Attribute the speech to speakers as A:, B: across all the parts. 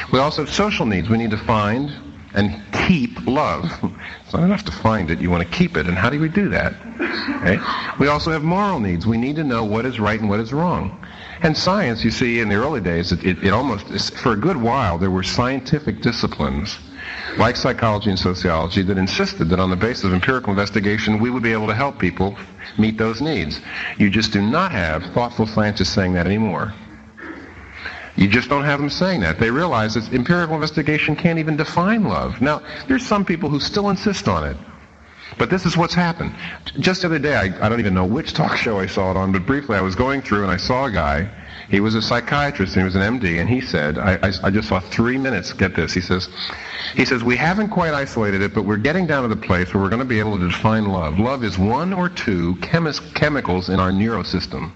A: We also have social needs. We need to find and keep love. It's not enough to find it. You want to keep it. And how do we do that? Okay? We also have moral needs. We need to know what is right and what is wrong. And science, you see, in the early days, it almost, for a good while, there were scientific disciplines like psychology and sociology that insisted that on the basis of empirical investigation we would be able to help people meet those needs. You just do not have thoughtful scientists saying that anymore. You just don't have them saying that. They realize that empirical investigation can't even define love. Now, there's some people who still insist on it. But this is what's happened. Just the other day, I don't even know which talk show I saw it on, but briefly I was going through and I saw a guy. He was a psychiatrist and he was an MD, and he said, I just saw 3 minutes, get this, he says, we haven't quite isolated it, but we're getting down to the place where we're going to be able to define love. Love is one or two chemicals in our neurosystem.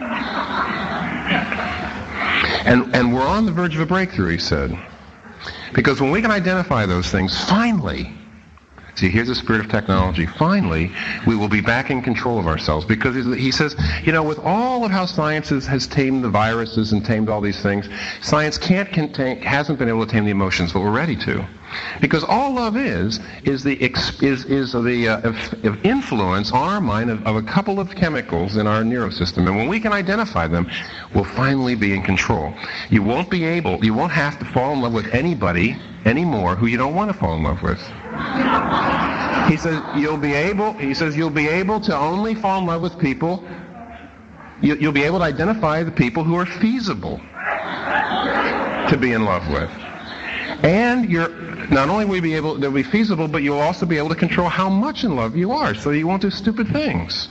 A: And we're on the verge of a breakthrough, he said. Because when we can identify those things, finally, see, here's the spirit of technology. Finally, we will be back in control of ourselves. Because he says, with all of how science has tamed the viruses and tamed all these things, science hasn't been able to tame the emotions, but we're ready to. Because all love is the influence on our mind of a couple of chemicals in our neurosystem. And when we can identify them, we'll finally be in control. You won't have to fall in love with anybody anymore who you don't want to fall in love with. He says you'll be able to only fall in love with people. You'll be able to identify the people who are feasible to be in love with. And not only will they'll be feasible, but you'll also be able to control how much in love you are, so you won't do stupid things.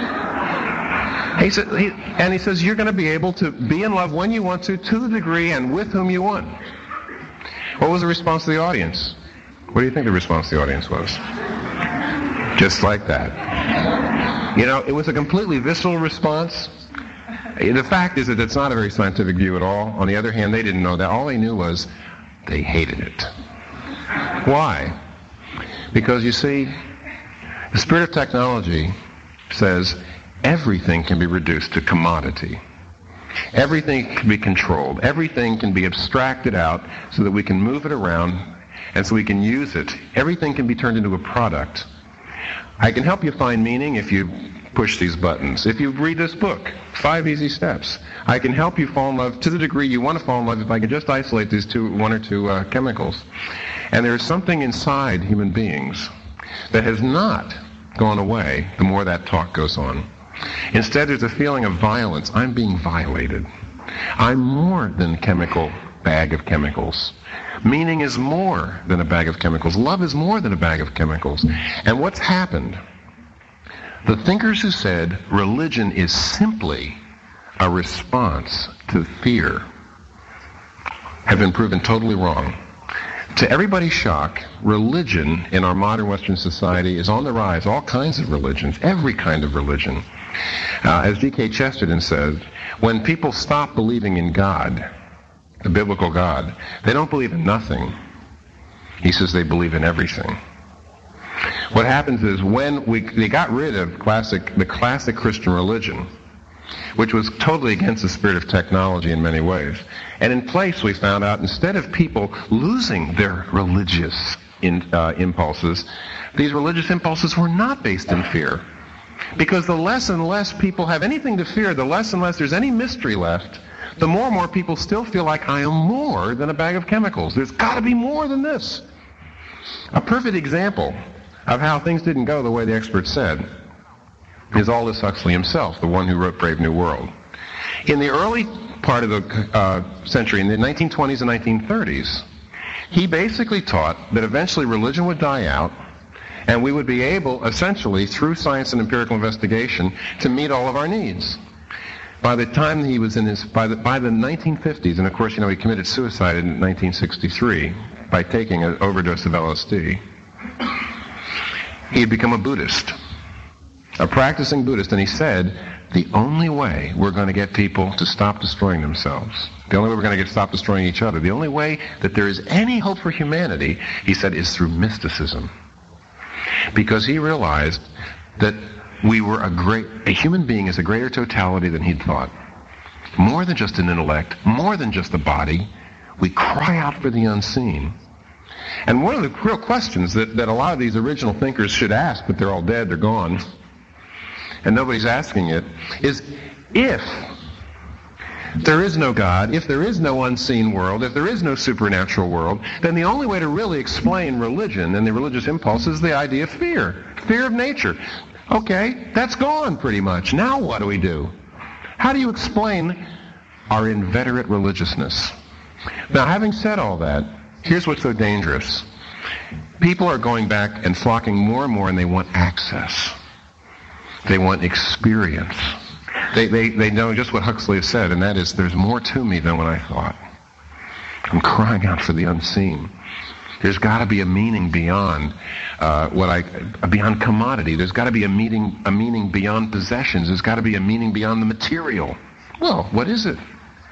A: He says you're going to be able to be in love when you want to the degree and with whom you want. What was the response of the audience? What do you think the response of the audience was? Just like that. It was a completely visceral response. The fact is that it's not a very scientific view at all. On the other hand, they didn't know that. All they knew was they hated it. Why? Because, you see, the spirit of technology says everything can be reduced to commodity. Everything can be controlled. Everything can be abstracted out so that we can move it around and so we can use it. Everything can be turned into a product. I can help you find meaning if you push these buttons. If you read this book, 5 Easy Steps, I can help you fall in love to the degree you want to fall in love if I can just isolate these one or two chemicals. And there's something inside human beings that has not gone away the more that talk goes on. Instead, there's a feeling of violence. I'm being violated. I'm more than a bag of chemicals. Meaning is more than a bag of chemicals. Love is more than a bag of chemicals. And what's happened? The thinkers who said religion is simply a response to fear have been proven totally wrong. To everybody's shock, religion in our modern Western society is on the rise. All kinds of religions, every kind of religion. As G.K. Chesterton said, when people stop believing in God, the biblical God, they don't believe in nothing. He says they believe in everything. What happens is when they got rid of the classic Christian religion, which was totally against the spirit of technology in many ways, and in place we found out instead of people losing their religious impulses, these religious impulses were not based in fear. Because the less and less people have anything to fear, the less and less there's any mystery left, the more and more people still feel like I am more than a bag of chemicals. There's got to be more than this. A perfect example of how things didn't go the way the experts said is Aldous Huxley himself, the one who wrote Brave New World. In the early part of the century, in the 1920s and 1930s, he basically taught that eventually religion would die out and we would be able, essentially, through science and empirical investigation, to meet all of our needs. By the time he was by the 1950s, and of course, he committed suicide in 1963 by taking an overdose of LSD, he had become a Buddhist, a practicing Buddhist, and he said, the only way we're going to get people to stop destroying themselves, the only way we're going to stop destroying each other, the only way that there is any hope for humanity, he said, is through mysticism. Because he realized that a human being is a greater totality than he'd thought. More than just an intellect, more than just a body. We cry out for the unseen. And one of the real questions that a lot of these original thinkers should ask, but they're all dead, they're gone, and nobody's asking it, is if there is no God, if there is no unseen world, if there is no supernatural world, then the only way to really explain religion and the religious impulse is the idea of fear. Fear of nature. Okay, that's gone pretty much. Now what do we do? How do you explain our inveterate religiousness? Now, having said all that, here's what's so dangerous. People are going back and flocking more and more, and they want access. They want experience. They know just what Huxley has said, and that is, there's more to me than what I thought. I'm crying out for the unseen. There's got to be a meaning beyond beyond commodity. There's got to be a meaning beyond possessions. There's got to be a meaning beyond the material. Well, what is it?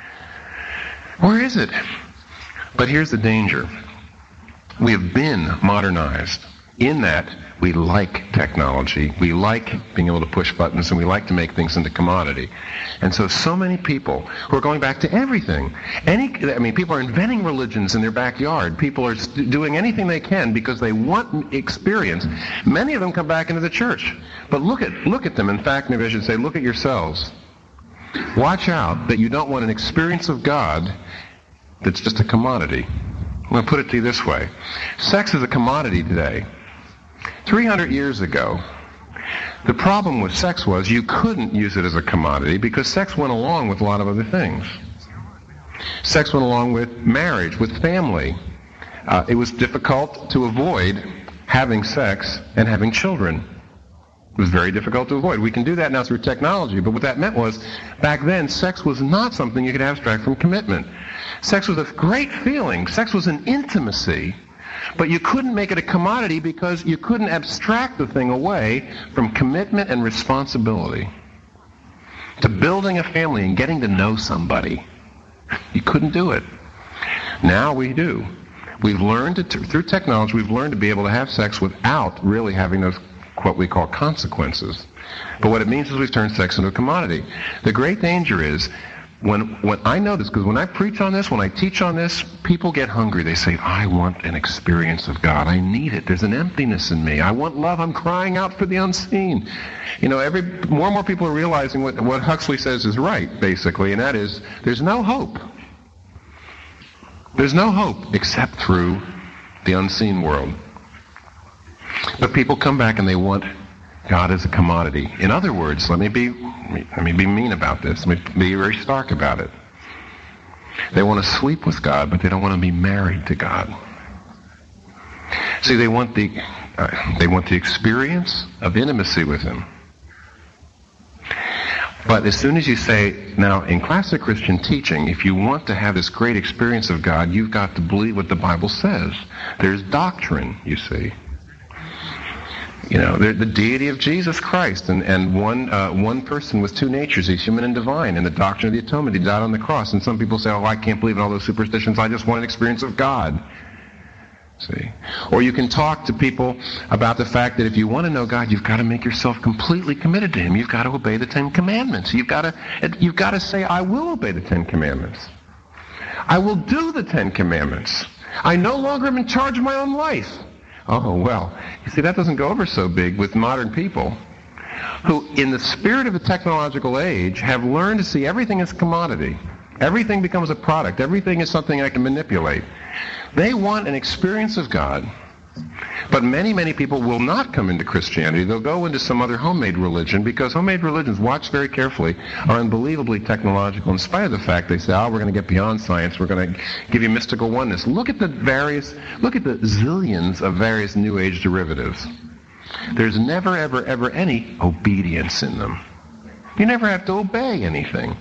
A: Where is it? But here's the danger. We have been modernized in that we like technology, we like being able to push buttons, and we like to make things into commodity. And so many people who are going back to everything. People are inventing religions in their backyard. People are doing anything they can because they want experience. Many of them come back into the church. But look at them. In fact, maybe I should say, look at yourselves. Watch out that you don't want an experience of God that's just a commodity. I'm going to put it to you this way. Sex is a commodity today. 300 years ago, the problem with sex was you couldn't use it as a commodity because sex went along with a lot of other things. Sex went along with marriage, with family. It was difficult to avoid having sex and having children. It was very difficult to avoid. We can do that now through technology, but what that meant was, back then, sex was not something you could abstract from commitment. Sex was a great feeling. Sex was an intimacy. But you couldn't make it a commodity because you couldn't abstract the thing away from commitment and responsibility. To building a family and getting to know somebody. You couldn't do it. Now we do. We've learned through technology, we've learned to be able to have sex without really having those, what we call, consequences. But what it means is we've turned sex into a commodity. The great danger is, when I notice, because when I preach on this, when I teach on this, people get hungry. They say, I want an experience of God. I need it. There's an emptiness in me. I want love. I'm crying out for the unseen. More and more people are realizing what Huxley says is right, basically, and that is, there's no hope. There's no hope except through the unseen world. But people come back and they want God as a commodity. In other words, let me be mean about this. Let me be very stark about it. They want to sleep with God, but they don't want to be married to God. See, they want the experience of intimacy with Him. But as soon as you say, now, in classic Christian teaching, if you want to have this great experience of God, you've got to believe what the Bible says. There's doctrine, you see. The deity of Jesus Christ, and one person with two natures, he's human and divine, and the doctrine of the atonement, he died on the cross. And some people say, I can't believe in all those superstitions, I just want an experience of God. See? Or you can talk to people about the fact that if you want to know God, you've got to make yourself completely committed to Him. You've got to obey the Ten Commandments. You've got to say, I will obey the Ten Commandments. I will do the Ten Commandments. I no longer am in charge of my own life. Oh, well, you see, that doesn't go over so big with modern people who, in the spirit of the technological age, have learned to see everything as commodity. Everything becomes a product. Everything is something I can manipulate. They want an experience of God, but many, many people will not come into Christianity. They'll go into some other homemade religion, because homemade religions, watch very carefully, are unbelievably technological, in spite of the fact they say, we're going to get beyond science, we're going to give you mystical oneness. Look at the zillions of various New Age derivatives. There's never, ever, ever any obedience in them. You never have to obey anything.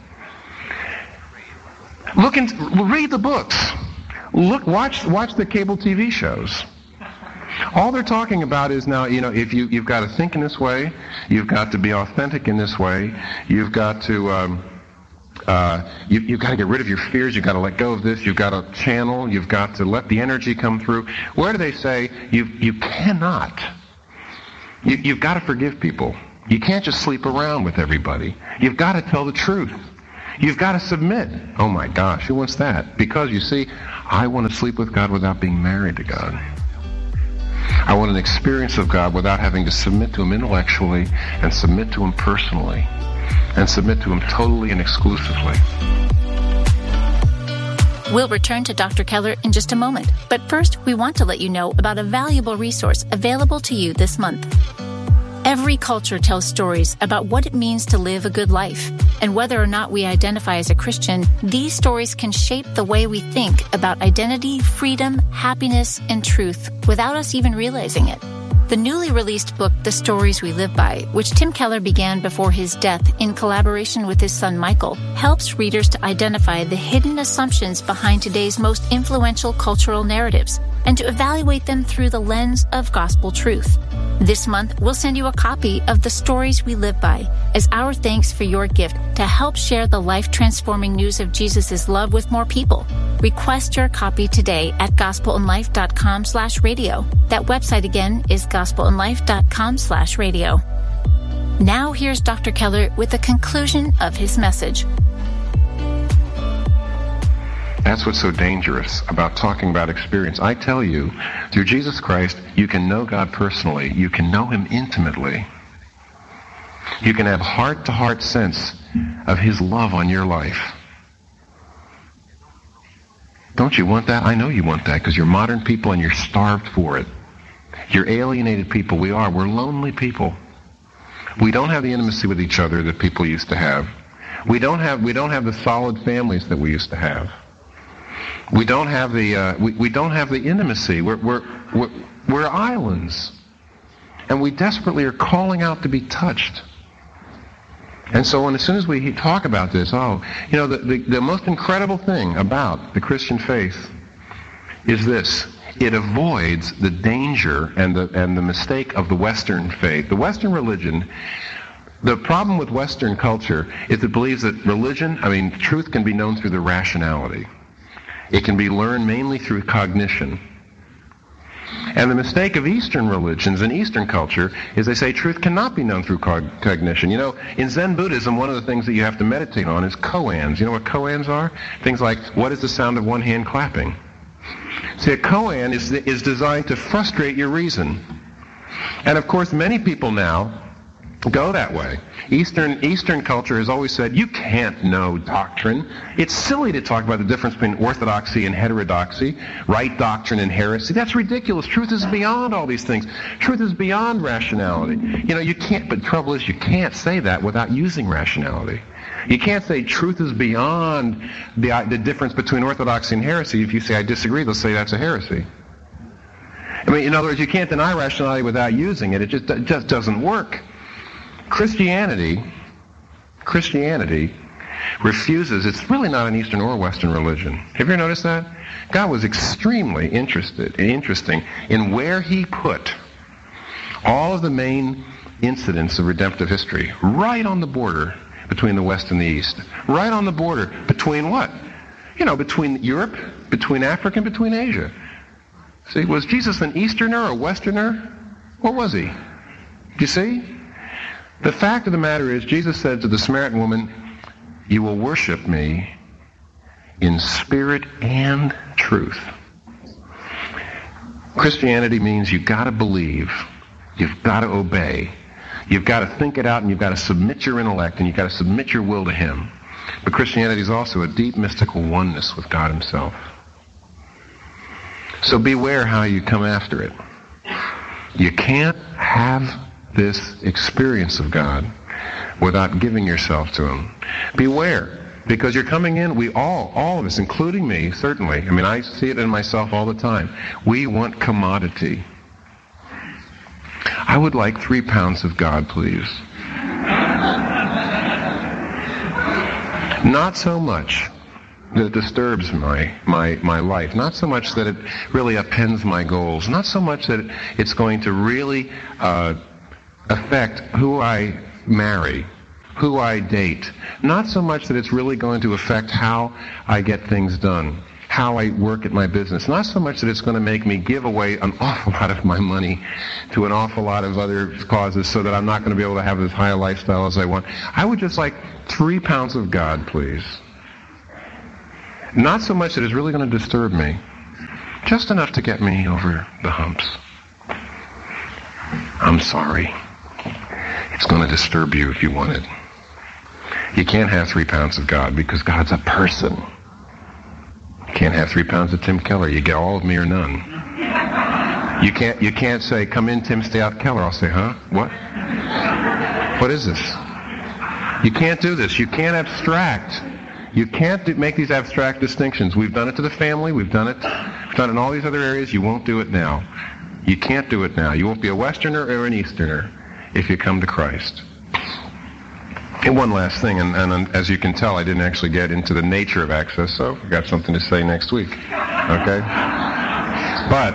A: Read the books. Watch the cable TV shows. All they're talking about is now, if you've got to think in this way, you've got to be authentic in this way, you've got to you've got to get rid of your fears, you've got to let go of this, you've got to channel, you've got to let the energy come through. Where do they say you cannot? You've got to forgive people. You can't just sleep around with everybody. You've got to tell the truth. You've got to submit. Oh my gosh, who wants that? Because you see, I want to sleep with God without being married to God. I want an experience of God without having to submit to him intellectually and submit to him personally and submit to him totally and exclusively.
B: We'll return to Dr. Keller in just a moment, but first we want to let you know about a valuable resource available to you this month. Every culture tells stories about what it means to live a good life, and whether or not we identify as a Christian, these stories can shape the way we think about identity, freedom, happiness, and truth without us even realizing it. The newly released book, The Stories We Live By, which Tim Keller began before his death in collaboration with his son Michael, helps readers to identify the hidden assumptions behind today's most influential cultural narratives and to evaluate them through the lens of gospel truth. This month, we'll send you a copy of The Stories We Live By as our thanks for your gift to help share the life-transforming news of Jesus' love with more people. Request your copy today at gospelinlife.com/radio. That website again is gospelinlife.com/radio. Now here's Dr. Keller with the conclusion of his message.
A: That's what's so dangerous about talking about experience. I tell you, through Jesus Christ, you can know God personally. You can know him intimately. You can have heart-to-heart sense of his love on your life. Don't you want that? I know you want that because you're modern people and you're starved for it. You're alienated people. We are. We're lonely people. We don't have the intimacy with each other that people used to have. We don't have the solid families that we used to have. We don't have the we don't have the intimacy. We're islands, and we desperately are calling out to be touched. And so, as soon as we talk about this, the most incredible thing about the Christian faith is this: it avoids the danger and the mistake of the Western faith. The Western religion. The problem with Western culture is it believes that truth can be known through the rationality. It can be learned mainly through cognition. And the mistake of Eastern religions and Eastern culture is they say truth cannot be known through cognition. In Zen Buddhism, one of the things that you have to meditate on is koans. You know what koans are? Things like, what is the sound of one hand clapping? See, a koan is designed to frustrate your reason. And of course, many people now go that way. Eastern culture has always said, you can't know doctrine. It's silly to talk about the difference between orthodoxy and heterodoxy, right doctrine and heresy. That's ridiculous. Truth is beyond all these things. Truth is beyond rationality. You can't, but the trouble is you can't say that without using rationality. You can't say truth is beyond the difference between orthodoxy and heresy. If you say, I disagree, they'll say that's a heresy. In other words, you can't deny rationality without using it. It just doesn't work. Christianity refuses. It's really not an Eastern or Western religion. Have you ever noticed that? God was extremely interesting in where he put all of the main incidents of redemptive history right on the border between the West and the East. Right on the border between what? Between Europe, between Africa, and between Asia. See, was Jesus an Easterner or a Westerner? What was he? Do you see? The fact of the matter is, Jesus said to the Samaritan woman, you will worship me in spirit and truth. Christianity means you've got to believe, you've got to obey, you've got to think it out, and you've got to submit your intellect, and you've got to submit your will to him. But Christianity is also a deep mystical oneness with God himself. So beware how you come after it. You can't have this experience of God without giving yourself to him. Beware, because you're coming in, we all of us, including me, certainly. I see it in myself all the time. We want commodity. I would like 3 pounds of God, please. Not so much that it disturbs my life. Not so much that it really upends my goals. Not so much that it's going to really affect who I marry, who I date. Not so much that it's really going to affect how I get things done, how I work at my business. Not so much that it's going to make me give away an awful lot of my money to an awful lot of other causes so that I'm not going to be able to have as high a lifestyle as I want. I would just like 3 pounds of God, please. Not so much that it's really going to disturb me, just enough to get me over the humps. I'm sorry. It's going to disturb you if you want it. You can't have 3 pounds of God because God's a person. You can't have 3 pounds of Tim Keller. You get all of me or none. You can't say, come in, Tim, stay out, Keller. I'll say, huh? What? What is this? You can't do this. You can't abstract. You can't make these abstract distinctions. We've done it to the family. We've done it in all these other areas. You won't do it now. You can't do it now. You won't be a Westerner or an Easterner if you come to Christ. And one last thing, and as you can tell, I didn't actually get into the nature of access, so I've got something to say next week. Okay? But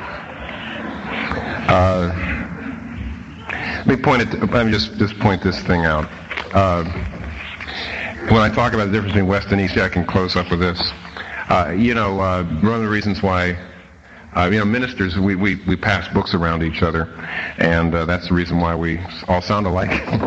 A: let me just point this thing out. When I talk about the difference between West and East, I can close up with this. One of the reasons why, ministers, we pass books around each other, and that's the reason why we all sound alike.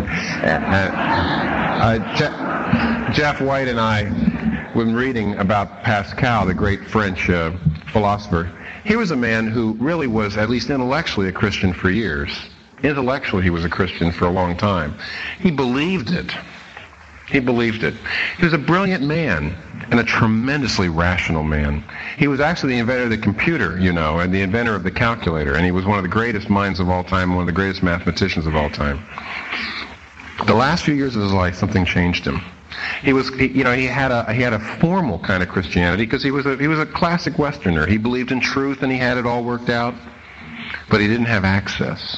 A: Jeff White and I, when reading about Pascal, the great French philosopher, he was a man who really was, at least intellectually, a Christian for years. Intellectually, he was a Christian for a long time. He believed it. He believed it. He was a brilliant man and a tremendously rational man. He was actually the inventor of the computer, and the inventor of the calculator, and he was one of the greatest minds of all time, one of the greatest mathematicians of all time. The last few years of his life, something changed him. He had a formal kind of Christianity because he was a classic Westerner. He believed in truth and he had it all worked out, but he didn't have access.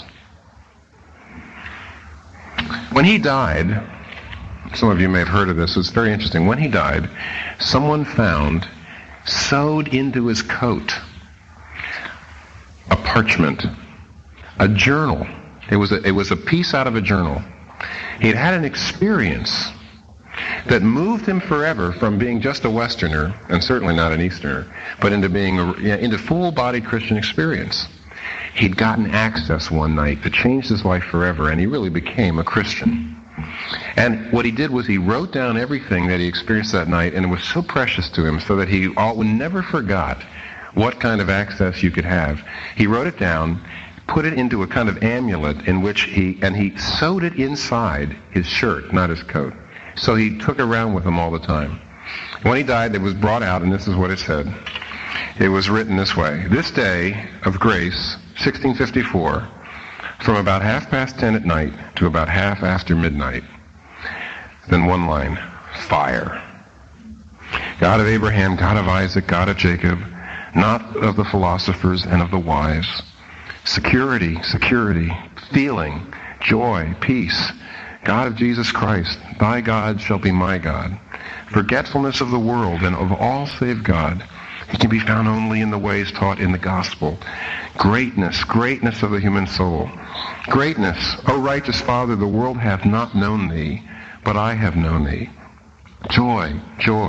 A: When he died, some of you may have heard of this, it's very interesting. When he died, someone found, sewed into his coat, a parchment, a journal. It was a piece out of a journal. He'd had an experience that moved him forever from being just a Westerner, and certainly not an Easterner, but into full-bodied Christian experience. He'd gotten access one night that changed his life forever, and he really became a Christian. And what he did was he wrote down everything that he experienced that night, and it was so precious to him so that he never forgot what kind of access you could have. He wrote it down, put it into a kind of amulet in which he sewed it inside his shirt, not his coat. So he took it around with him all the time. When he died, it was brought out, and this is what it said. It was written this way: this day of grace, 1654, from about 10:30 at night to about half after midnight. Then one line: fire. God of Abraham, God of Isaac, God of Jacob, not of the philosophers and of the wise. Security, feeling, joy, peace. God of Jesus Christ, thy God shall be my God. Forgetfulness of the world and of all save God. He can be found only in the ways taught in the gospel. Greatness of the human soul. Greatness, O righteous Father, the world hath not known thee, but I have known thee. Joy,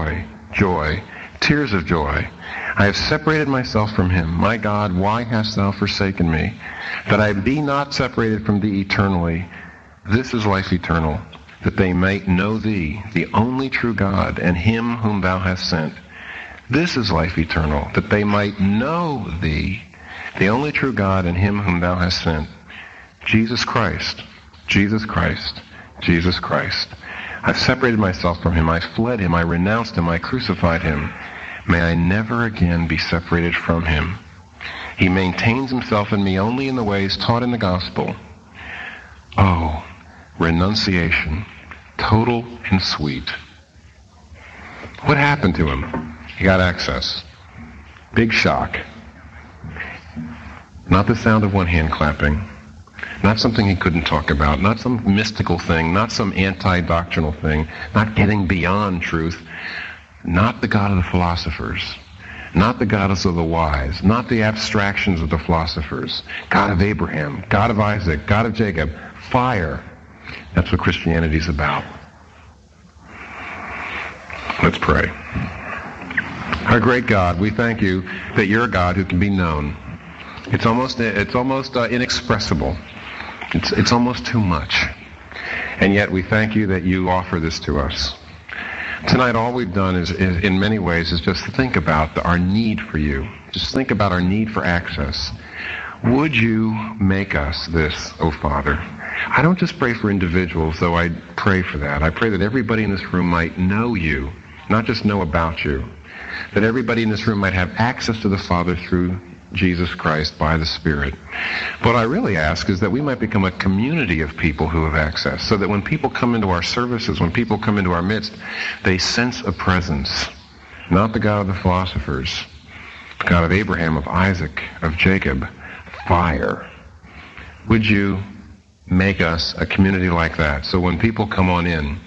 A: tears of joy. I have separated myself from him. My God, why hast thou forsaken me? That I be not separated from thee eternally. This is life eternal, that they may know thee, the only true God, and him whom thou hast sent. This is life eternal, that they might know thee, the only true God, and him whom thou hast sent. Jesus Christ. I've separated myself from him. I fled him. I renounced him. I crucified him. May I never again be separated from him. He maintains himself in me only in the ways taught in the gospel. Oh, renunciation, total and sweet. What happened to him? He got access. Big shock. Not the sound of one hand clapping. Not something he couldn't talk about. Not some mystical thing. Not some anti-doctrinal thing. Not getting beyond truth. Not the God of the philosophers. Not the goddess of the wise. Not the abstractions of the philosophers. God of Abraham. God of Isaac. God of Jacob. Fire. That's what Christianity is about. Let's pray. Our great God, we thank you that you're a God who can be known. It's almost inexpressible. It's almost too much. And yet we thank you that you offer this to us. Tonight, all we've done is in many ways, is just think about our need for you. Just think about our need for access. Would you make us this, O Father? I don't just pray for individuals, though I pray for that. I pray that everybody in this room might know you, not just know about you. That everybody in this room might have access to the Father through Jesus Christ by the Spirit. What I really ask is that we might become a community of people who have access, so that when people come into our services, when people come into our midst, they sense a presence. Not the God of the philosophers, the God of Abraham, of Isaac, of Jacob. Fire. Would you make us a community like that? So when people come on in,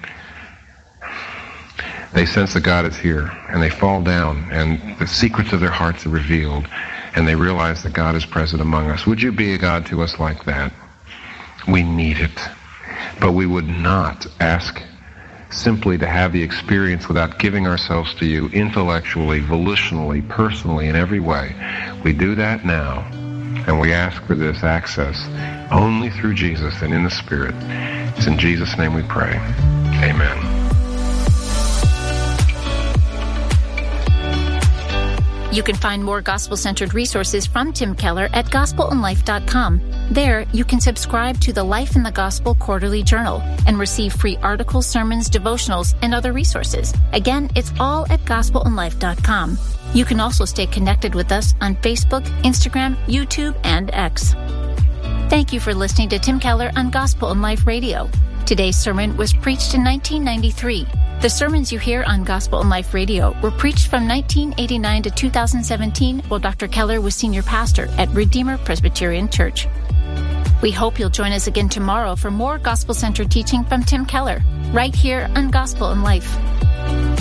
A: they sense that God is here, and they fall down, and the secrets of their hearts are revealed, and they realize that God is present among us. Would you be a God to us like that? We need it. But we would not ask simply to have the experience without giving ourselves to you intellectually, volitionally, personally, in every way. We do that now. And we ask for this access only through Jesus and in the Spirit. It's in Jesus' name we pray. Amen.
B: You can find more gospel-centered resources from Tim Keller at gospelandlife.com. There, you can subscribe to the Life in the Gospel Quarterly Journal and receive free articles, sermons, devotionals, and other resources. Again, it's all at gospelandlife.com. You can also stay connected with us on Facebook, Instagram, YouTube, and X. Thank you for listening to Tim Keller on Gospel and Life Radio. Today's sermon was preached in 1993. The sermons you hear on Gospel and Life Radio were preached from 1989 to 2017 while Dr. Keller was senior pastor at Redeemer Presbyterian Church. We hope you'll join us again tomorrow for more gospel-centered teaching from Tim Keller, right here on Gospel and Life.